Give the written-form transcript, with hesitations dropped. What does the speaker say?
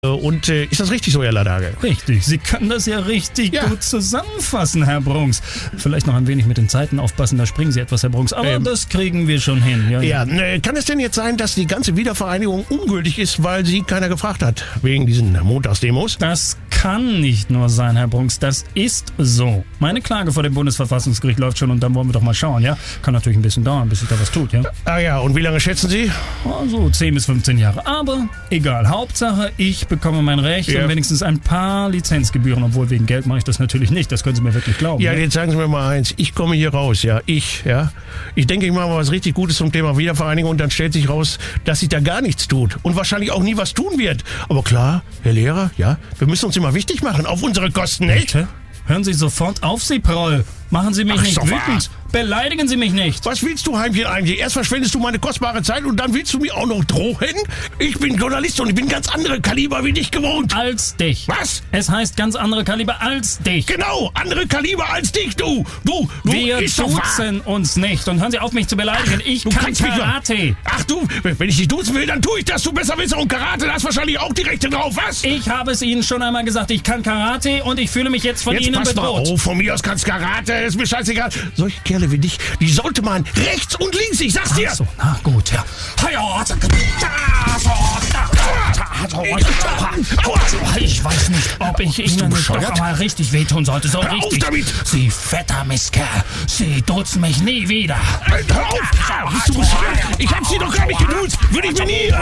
Und ist das richtig so, Herr Ladage? Richtig, Sie können das ja richtig gut zusammenfassen, Herr Brunks. Vielleicht noch ein wenig mit den Zeiten aufpassen, da springen Sie etwas, Herr Brunks, aber das kriegen wir schon hin. Ja. Kann es denn jetzt sein, dass die ganze Wiedervereinigung ungültig ist, weil Sie keiner gefragt hat, wegen diesen Montagsdemos? Das kann nicht nur sein, Herr Brunks, das ist so. Meine Klage vor dem Bundesverfassungsgericht läuft schon und dann wollen wir doch mal schauen, ja? Kann natürlich ein bisschen dauern, bis sich da was tut, ja? Ah ja, und wie lange schätzen Sie? So 10 bis 15 Jahre, aber egal. Hauptsache, ich bekomme mein Recht und wenigstens ein paar Lizenzgebühren, obwohl wegen Geld mache ich das natürlich nicht, das können Sie mir wirklich glauben. Ja, jetzt sagen Sie mir mal eins, ich komme hier raus, Ich denke, ich mache mal was richtig Gutes zum Thema Wiedervereinigung und dann stellt sich raus, dass sich da gar nichts tut und wahrscheinlich auch nie was tun wird. Aber klar, Herr Lehrer, wir müssen uns immer wichtig machen, auf unsere Kosten, nicht? Bitte? Hören Sie sofort auf, Sie Proll. Machen Sie mich nicht wütend. Beleidigen Sie mich nicht. Was willst du, Heimchen, eigentlich? Erst verschwendest du meine kostbare Zeit und dann willst du mir auch noch drohen? Ich bin Journalist und ich bin ganz andere Kaliber wie dich gewohnt. Als dich. Was? Es heißt ganz andere Kaliber als dich. Genau, andere Kaliber als dich, du. Wir duzen uns nicht und hören Sie auf, mich zu beleidigen. Ich kann Karate. Ach du, wenn ich dich duzen will, dann tue ich das, du Besserwisser. Und Karate, da hast wahrscheinlich auch die Rechte drauf, was? Ich habe es Ihnen schon einmal gesagt, ich kann Karate und ich fühle mich jetzt von Ihnen bedroht. Mal, von mir aus kannst Karate, ist mir scheißegal. Solche Kerle wie dich, die sollte man rechts und links, ich sag's dir. Ach so, na gut, ja. Ich weiß nicht, ob ich Ihnen doch mal richtig wehtun sollte. So Hör richtig. Auf damit. Sie fetter Mistkerl. Sie duzen mich nie wieder. Hör auf! Bist du bescheuert? Ich hab sie doch gar nicht geduzt. Würde ich mir nie...